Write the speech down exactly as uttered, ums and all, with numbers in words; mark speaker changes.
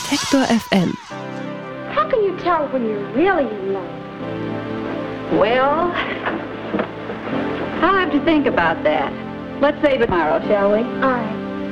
Speaker 1: Detektor F M.
Speaker 2: How can you tell when you're really in love?
Speaker 3: Well, I'll have to think about that. Let's save it tomorrow, shall we?
Speaker 2: All right.